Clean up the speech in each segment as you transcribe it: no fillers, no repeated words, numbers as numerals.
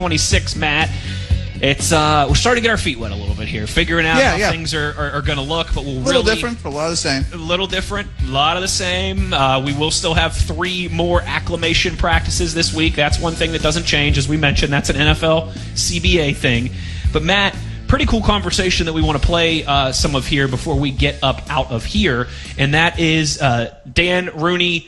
26, Matt. It's we're starting to get our feet wet a little bit here, figuring out how things are going to look, but we'll a little different, but a lot of the same. A little different, a lot of the same. We will still have 3 more acclimation practices this week. That's one thing that doesn't change, as we mentioned. That's an NFL CBA thing. But Matt, pretty cool conversation that we want to play some of here before we get up out of here, and that is Dan Rooney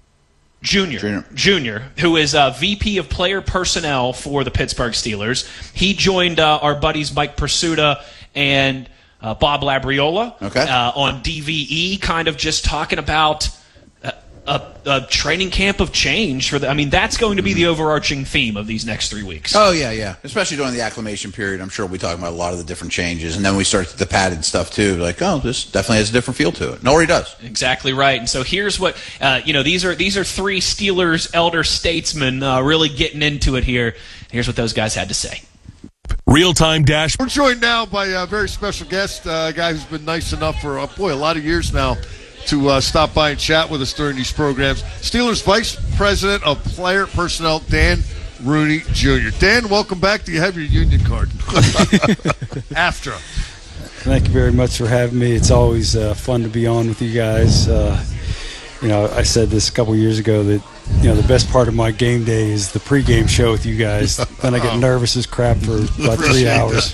Jr., who is VP of Player Personnel for the Pittsburgh Steelers. He joined our buddies Mike Pursuta and Bob Labriola on DVE, kind of just talking about a training camp of change for that's going to be the overarching theme of these next 3 weeks. Oh, yeah. Especially during the acclimation period. I'm sure we'll be talking about a lot of the different changes. And then we start the padded stuff, too. Like, oh, this definitely has a different feel to it. No, he does. Exactly right. And so here's what, these are 3 Steelers elder statesmen really getting into it here. Here's what those guys had to say. Real-time dash. We're joined now by a very special guest, a guy who's been nice enough for, a lot of years now to stop by and chat with us during these programs. Steelers Vice President of Player Personnel, Dan Rooney Jr. Dan, welcome back. Do you have your union card? After. Thank you very much for having me. It's always fun to be on with you guys. I said this a couple years ago that the best part of my game day is the pregame show with you guys. Then I get nervous as crap for about 3 hours.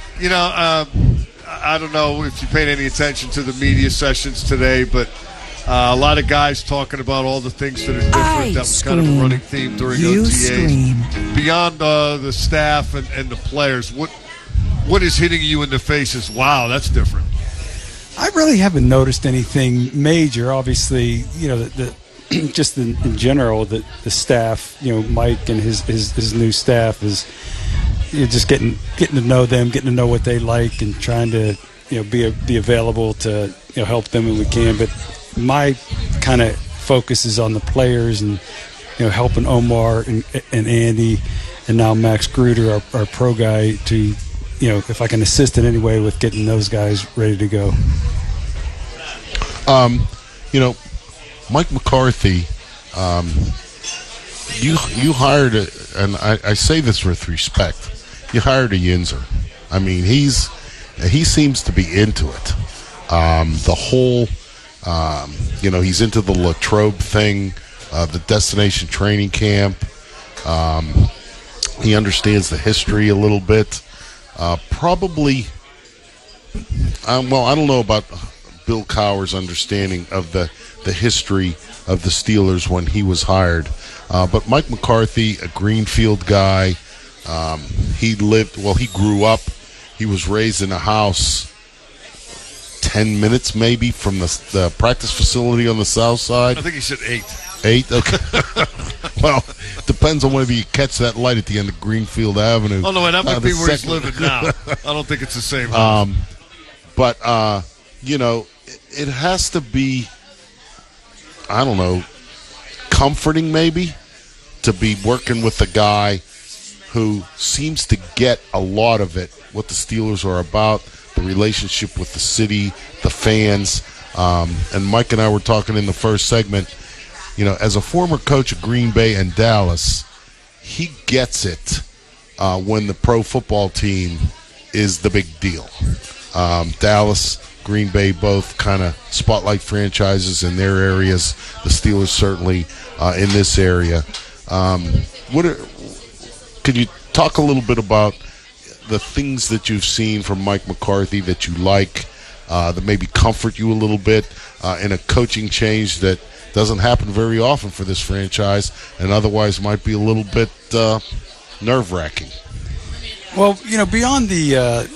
I don't know if you paid any attention to the media sessions today, but a lot of guys talking about all the things that are different. That was kind of a running theme during OTAs. Beyond the staff and the players, what is hitting you in the face is, wow, that's different. I really haven't noticed anything major. Obviously, just in general, the staff, Mike and his new staff is just getting to know them, getting to know what they like, and trying to be available to help them when we can. But my kind of focus is on the players and helping Omar and Andy, and now Max Gruder, our pro guy, to if I can assist in any way with getting those guys ready to go. Mike McCarthy, you hired and I say this with respect, you hired a Yinzer. I mean, he seems to be into it. The whole, he's into the Latrobe thing, the destination training camp. He understands the history a little bit. Probably, I don't know about Bill Cowher's understanding of the history of the Steelers when he was hired. But Mike McCarthy, a Greenfield guy, he grew up, he was raised in a house 10 minutes maybe from the practice facility on the south side. I think he said 8. 8? Okay. Well, depends on whether you catch that light at the end of Greenfield Avenue. Oh, no, that might be where he's living now. I don't think it's the same house. But, it has to be, I don't know, comforting maybe to be working with a guy who seems to get a lot of it, what the Steelers are about, the relationship with the city, the fans. And Mike and I were talking in the first segment, as a former coach of Green Bay and Dallas, he gets it when the pro football team is the big deal. Dallas, Green Bay, both kind of spotlight franchises in their areas. The Steelers certainly in this area. Could you talk a little bit about the things that you've seen from Mike McCarthy that you like, that maybe comfort you a little bit in a coaching change that doesn't happen very often for this franchise and otherwise might be a little bit nerve-wracking? Well, beyond the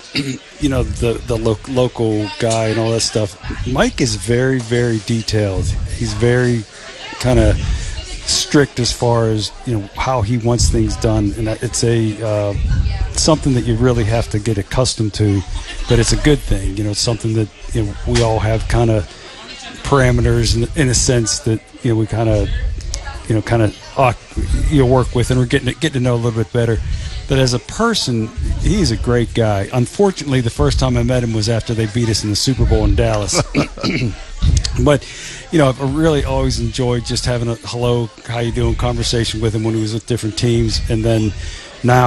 local guy and all that stuff, Mike is very, very detailed. He's very kind of strict as far as how he wants things done, and it's something that you really have to get accustomed to, but it's a good thing. It's something that we all have kind of parameters in a sense that we kind of work with, and we're getting to know a little bit better. But as a person, he's a great guy. Unfortunately, the first time I met him was after they beat us in the Super Bowl in Dallas. But, I really always enjoyed just having a hello, how you doing conversation with him when he was with different teams. And then, now